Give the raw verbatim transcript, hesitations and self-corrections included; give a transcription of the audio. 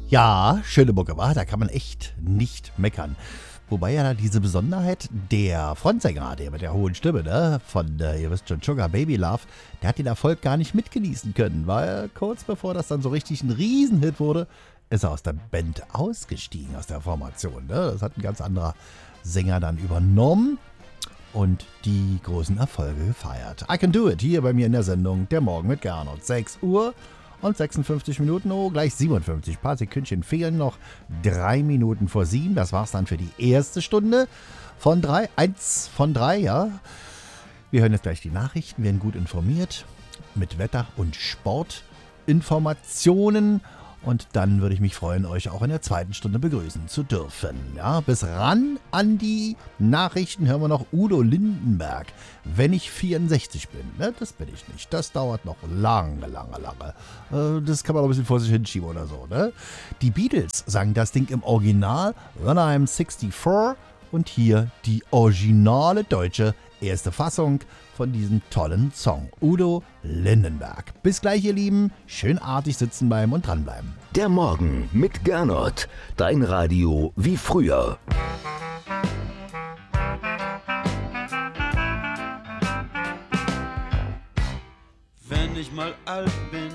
Ja, schöne Mucke, war. Da kann man echt nicht meckern. Wobei ja diese Besonderheit, der Frontsänger, der mit der hohen Stimme, ne, von, äh, ihr wisst schon, Sugar Baby Love, der hat den Erfolg gar nicht mitgenießen können, weil kurz bevor das dann so richtig ein Riesenhit wurde, ist er aus der Band ausgestiegen, aus der Formation. Ne? Das hat ein ganz anderer Sänger dann übernommen und die großen Erfolge gefeiert. I Can Do It, hier bei mir in der Sendung, der Morgen mit Gernot. sechs Uhr und sechsundfünfzig Minuten, oh, gleich siebenundfünfzig. Ein paar Sekündchen fehlen noch. Drei Minuten vor sieben, das war's dann für die erste Stunde von drei. Eins von drei, ja. Wir hören jetzt gleich die Nachrichten, werden gut informiert mit Wetter- und Sportinformationen. Und dann würde ich mich freuen, euch auch in der zweiten Stunde begrüßen zu dürfen. Ja, bis ran an die Nachrichten hören wir noch Udo Lindenberg. Wenn ich vierundsechzig bin, ne, das bin ich nicht. Das dauert noch lange, lange, lange. Äh, das kann man noch ein bisschen vor sich hinschieben oder so. Ne? Die Beatles sangen das Ding im Original When I'm sixty-four und hier die originale deutsche erste Fassung von diesem tollen Song. Udo Lindenberg. Bis gleich, ihr Lieben. Schön artig sitzen bleiben und dranbleiben. Der Morgen mit Gernot. Dein Radio wie früher. Wenn ich mal alt bin,